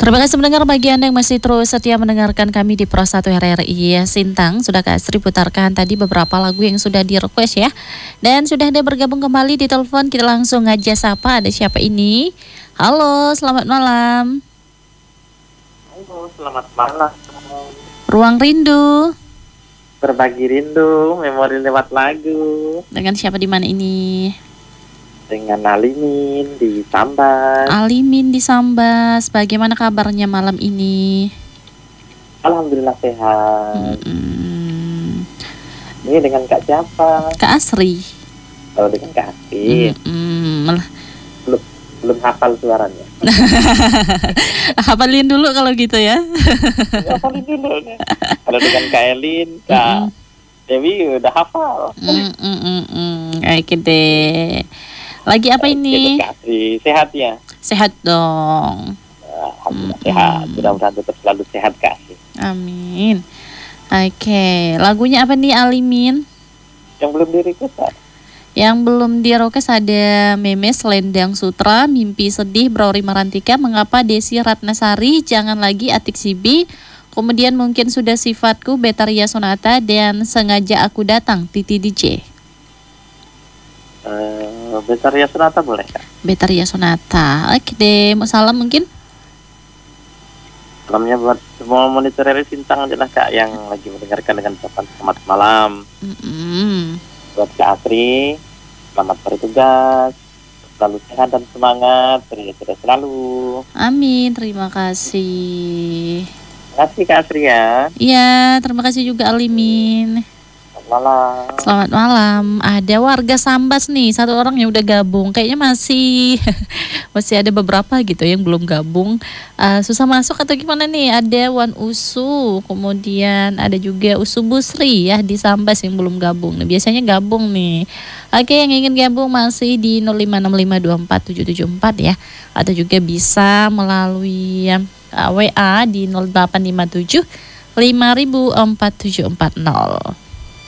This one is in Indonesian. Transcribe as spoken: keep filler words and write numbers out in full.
Terima kasih mendengar bagi Anda yang masih terus setia mendengarkan kami di Pro satu R R I Sintang. Sudah Kak Astri putarkan tadi beberapa lagu yang sudah di-request ya. Dan sudah ada bergabung kembali di telepon. Kita langsung aja sapa, ada siapa ini? Halo, selamat malam. Halo, selamat malam. Ruang Rindu. Berbagi rindu, memori lewat lagu. Dengan siapa di mana ini? Dengan Alimin di Sambas. Alimin di Sambas. Bagaimana kabarnya malam ini? Alhamdulillah sehat. Mm-mm. Ini dengan Kak siapa? Kak Asri. Oh, dengan Kak Asri. Mm-mm. Belum belum hafal suaranya. Hafalin dulu kalau gitu ya. Hafalin dulu. Kalau dengan Kak Elin, Kak Mm-mm. Dewi udah hafal. Mm-mm. Oke deh. Lagi apa ini? Kak Asri, sehat ya? Sehat dong. Alhamdulillah Mm-mm. sehat. Mudah-mudahan tetap selalu sehat Kak Asri. Amin. Oke, lagunya apa nih Alimin? Yang belum di-request, Kak? Yang belum di-request ada Memes, Lendang Sutra, Mimpi Sedih, Brauri Marantika, Mengapa Desi Ratnasari, Jangan Lagi, Atik Sibi, kemudian Mungkin Sudah Sifatku, Betaria Sonata, dan Sengaja Aku Datang, Titi D J. Uh, Betaria Sonata boleh Kak? Betaria Sonata. Oke deh, mau salam mungkin? Salamnya buat semua monitor R R I Sintang aja lah Kak, yang lagi mendengarkan dengan ucapan selamat malam. Mm-mm. Buat Kak Asri, selamat bertugas, selalu sehat dan semangat, terus selalu. Amin, terima kasih. Terima kasih Kak Asri ya. Iya, terima kasih juga Alimin. Selamat malam. Selamat malam. Ada warga Sambas nih, satu orang yang udah gabung. Kayaknya masih masih ada beberapa gitu yang belum gabung. Uh, susah masuk atau gimana nih? Ada Wan Usu, kemudian ada juga Usu Busri ya di Sambas yang belum gabung. Nah, biasanya gabung nih. Oke, yang ingin gabung masih di nol lima enam lima dua empat tujuh tujuh empat ya. Atau juga bisa melalui uh, W A di nol delapan lima tujuh lima ribu empat tujuh empat nol.